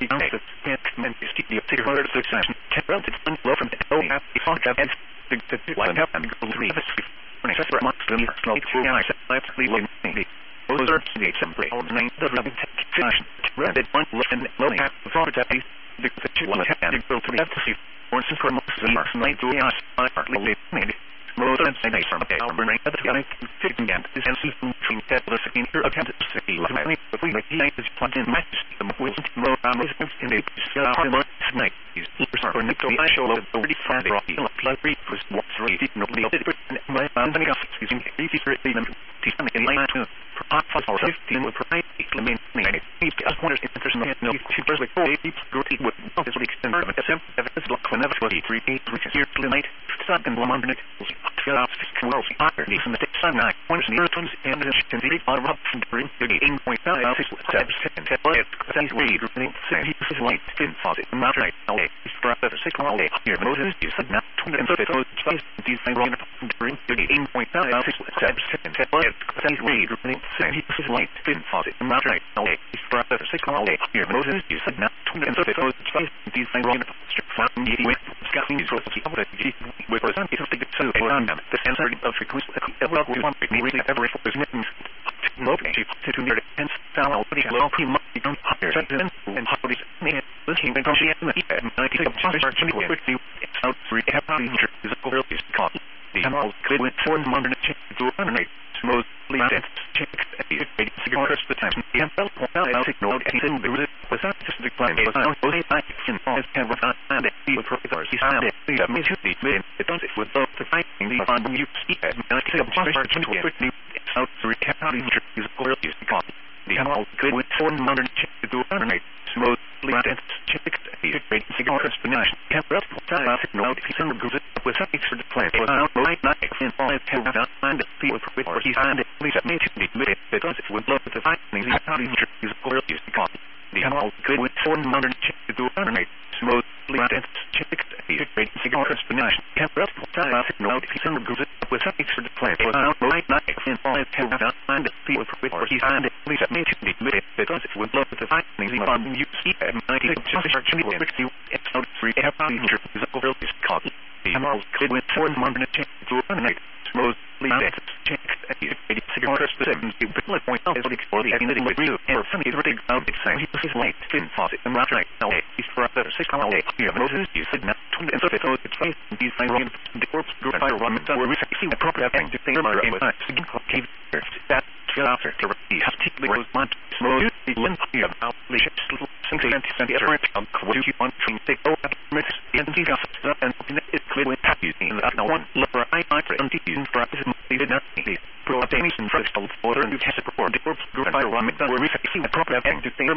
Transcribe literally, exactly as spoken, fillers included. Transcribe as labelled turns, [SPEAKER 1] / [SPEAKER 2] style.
[SPEAKER 1] the answer can't meant to see the particular success can relative unflow from the O have the fog of heads the the one have and go three of us when it's for months to me slow to I said let's leave me those are the assembly all nine the rubbing fashion red it one look and low half the front of the the two one have and go three have to see once and for most of the marks night to us I partly leave me most of the from our brain at the guy fitting again is and see from that the second here attempt to see like me but we make is plugged in match the wheels low down is in the night is for Nico I show the thirty five rocky plug three was what's really no the my band and gas using eighty three them in line to for half for fifteen with right mean he's got one interest in no two first like eight gritty with is what extend of the simple evidence look whenever three eight which is here tonight second one hundred well, after these in the sun nine points near tons and the can be on up from the eight point five six steps and set it says read say he is light in faucet not right away for the six all day here Moses you said not twenty and thirty those these things wrong during eight point five six steps and set it says read say he is light in faucet not right away for the six all day here Moses you said not twenty and thirty those these things wrong from the with discussing these sorts of the with present it the two the answer of request well we want me really every focus means locally to near the ends down all the low pre month become higher and how this mean looking at the I think of just actually quickly out three have is a real is called the animals could with four hundred to eliminate mostly check cigarettes the time and felt I think no anything there was not just the plan was not only I can always can run and the professors he said the me to the men it does it with the fighting the fun you see and I think of just actually quickly out three have is a real is called the animals could with four hundred to eliminate mostly check cigarettes the nation can't rest I think no he's in the good with something for the plan was out right night and all it can not find the people for he found it please me to be made because it would look at the findings he found is a real is called the animals could with four hundred to eliminate mostly check cigarettes the nation can't rest I think no he's in the good with something for the plan was out right night and all it can not find the people for he found it please me to be made because it would look at the findings he found you see and I think just actually with you it's not three have is a real is called the animals could with four hundred to eliminate mostly check cigarettes the same you put like point out is what for the having the review or funny the big out it's saying he is late in faucet and not right now he's for the six all day here Moses you said not twenty and thirty so it's face these things wrong the corpse group fire run where we see the proper thing to think about it cave that after to be particularly was not slow the length of out the ships little sentient centimeter of what you want to take over mix and see gas and it's clearly happy in that one lever I I for empty for they did not the protein first of order and you test it before the corpse group fire run where we see the proper thing to think